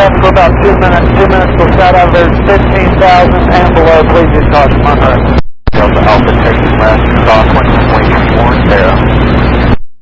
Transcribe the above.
left for about 2 minutes. 2 minutes till side elevator 15,000 and below. Please use caution. 100.